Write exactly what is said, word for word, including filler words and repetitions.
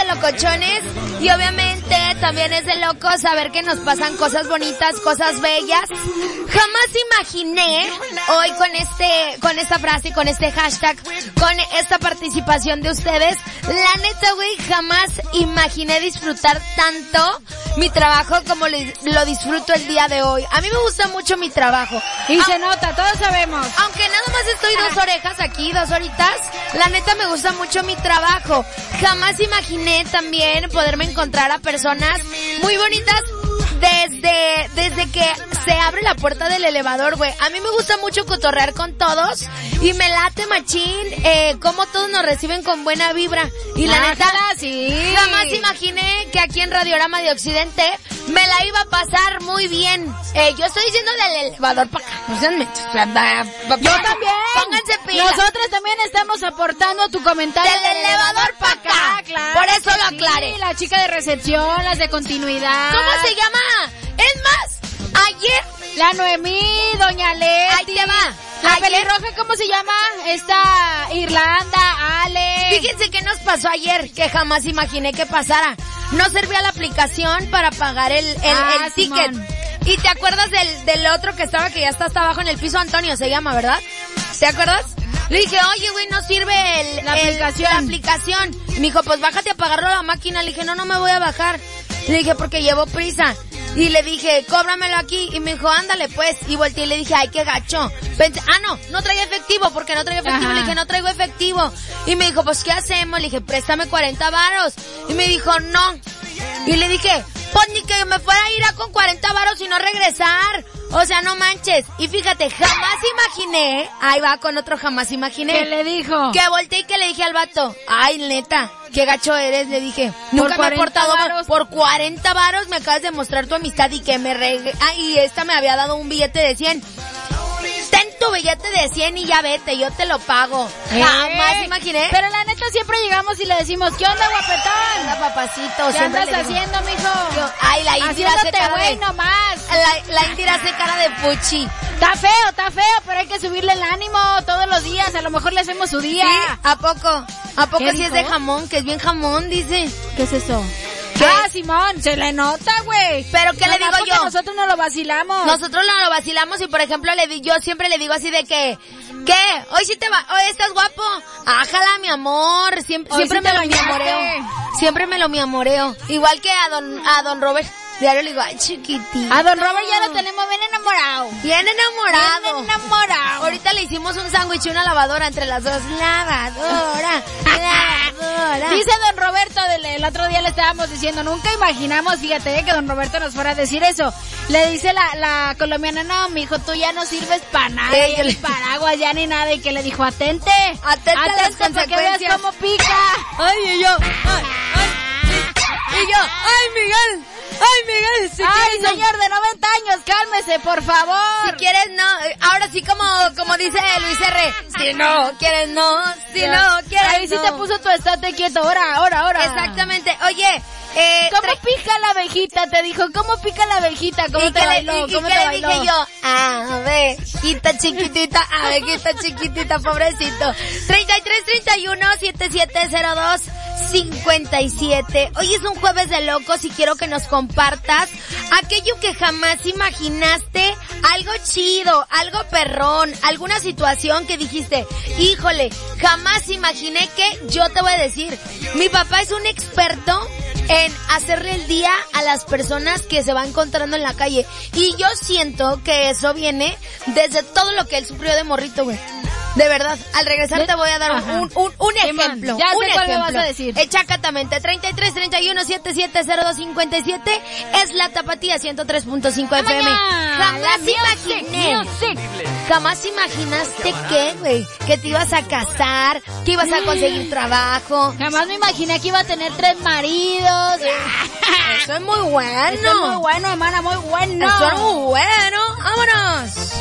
de locochones y obviamente también es de locos saber que nos pasan cosas bonitas, cosas bellas. Jamás imaginé hoy con este, con esta frase y con este hashtag, con esta participación de ustedes, la neta, güey, jamás imaginé disfrutar tanto mi trabajo como lo disfruto el día de hoy. A mí me gusta mucho mi trabajo. Y ah, se nota, todos sabemos. Aunque nada más estoy dos orejas aquí, dos horitas, la neta me gusta mucho mi trabajo. Jamás imaginé también poderme encontrar a personas muy bonitas desde, desde que se abre la puerta del elevador, güey. A mí me gusta mucho cotorrear con todos y me late machín, eh, cómo todos nos reciben con buena vibra. Y la neta, sí. jamás imaginé que aquí en Radiorama de Occidente me la iba a pasar muy bien. Eh, yo estoy diciendo del elevador para acá. No sean mechos. Yo también. Pónganse pilas. Nosotros también estamos aportando tu comentario. Del elevador para acá. Claro. Por eso lo aclaré. Sí, la chica de recepción, las de continuidad. ¿Cómo se llama? Es más, ayer... La Noemí, Doña Leti. Ahí te va. La ayer... pelirroja, ¿cómo se llama? Esta Irlanda, Ale. Fíjense qué nos pasó ayer, que jamás imaginé que pasara. No servía la aplicación para pagar el, el, ah, el ticket. Simón. Y te acuerdas del, del otro que estaba, que ya está hasta abajo en el piso, Antonio se llama, ¿verdad? ¿Te acuerdas? Le dije, oye, güey, no sirve el, la, el, aplicación. la aplicación. Y me dijo, pues bájate a pagarlo a la máquina. Le dije, no, no me voy a bajar. Le dije, porque llevo prisa. Y le dije, cóbramelo aquí. Y me dijo, ándale pues. Y volteé y le dije, ay, qué gacho. Pensé, ah, no, no traía efectivo, porque no traía efectivo. Ajá. Le dije, no traigo efectivo. Y me dijo, pues, ¿qué hacemos? Le dije, préstame cuarenta varos. Y me dijo, no. Y le dije, pues ni que me fuera a ir a con cuarenta varos y no regresar. O sea, no manches. Y fíjate, jamás imaginé, ahí va con otro jamás imaginé. ¿Qué le dijo? Que volteé y que le dije al vato, ay, neta, qué gacho eres, le dije. Nunca me he portado mal. Por cuarenta varos me acabas de mostrar tu amistad y que me regue... Ah, y esta me había dado un billete de cien. Ten tu billete de cien y ya vete, yo te lo pago. ¿Eh? Jamás imaginé. Pero la neta siempre llegamos y le decimos, ¿qué onda, guapetón? Anda, papacito. ¿Qué andas haciendo, mijo? Yo, ay, la Indira hace cara güey, de... nomás. La, la Indira hace cara de puchi. Está feo, está feo, pero hay que subirle el ánimo todos los días. A lo mejor le hacemos su día. ¿Sí? ¿A poco? ¿A poco si dijo? es de jamón? Que es bien jamón, dice. ¿Qué es eso? ¿Qué? Ah, Simón, se le nota, güey. Pero ¿qué no, le digo no, yo? Nosotros no lo vacilamos. Nosotros no lo vacilamos y por ejemplo le di, yo siempre le digo así de que, ¿qué? Hoy sí te va, hoy estás guapo. Ájala, mi amor. Siempre, siempre sí me lo bañaste. mi amoreo. Siempre me lo mi amoreo. Igual que a don, a don Robert. Diario le digo, ay, chiquitito. A don Robert ya lo tenemos bien enamorado. Bien enamorado. Bien enamorado. Ahorita le hicimos un sándwich y una lavadora entre las dos. Lavadora, lavadora. Dice don Roberto, del, el otro día le estábamos diciendo, nunca imaginamos, fíjate, eh, que don Roberto nos fuera a decir eso. Le dice la, la colombiana, no, mijo, tú ya no sirves para nada, Ey, ni le... paraguas, ya ni nada. Y que le dijo, atente. Atente, atente las para que veas consecuencias. cómo pica. Ay, y yo, ay, ay, y yo, ay, Miguel. Ay, Miguel, si Ay, quieres, señor de noventa años, cálmese, por favor. Si quieres, no. Ahora sí, como como dice Luis R. Si no quieres, no. Si no quieres, Ahí sí no. te puso tu estate quieto. Ahora, ahora, ahora. Exactamente. Oye, eh... ¿cómo tra- pica la abejita? Te dijo, ¿cómo pica la abejita? ¿Cómo ¿Y te qué le, bailó? y, ¿Cómo y te qué le bailó? dije yo? Abejita chiquitita, abejita chiquitita, pobrecito. treinta y tres, treinta y uno, setenta y siete cero dos, cincuenta y siete. Hoy es un jueves de locos y quiero que nos compartas aquello que jamás imaginaste, algo chido, algo perrón, alguna situación que dijiste, híjole, jamás imaginé que, yo te voy a decir, mi papá es un experto en hacerle el día a las personas que se va encontrando en la calle. Y yo siento que eso viene desde todo lo que él sufrió de morrito, güey. De verdad, al regresar te voy a dar un, un, un ejemplo. Ya sé un cuál me ejemplo. vas a decir. Exactamente, treinta y tres, treinta y uno, setenta y siete cero dos, cincuenta y siete es la Tapatía ciento tres punto cinco F M. Jamás imaginé, jamás imaginaste que, güey, que te ibas a casar, que ibas a conseguir trabajo. Jamás me imaginé que iba a tener tres maridos. Eso es muy bueno. Eso es muy bueno, hermana, muy bueno. Eso es muy bueno. Vámonos.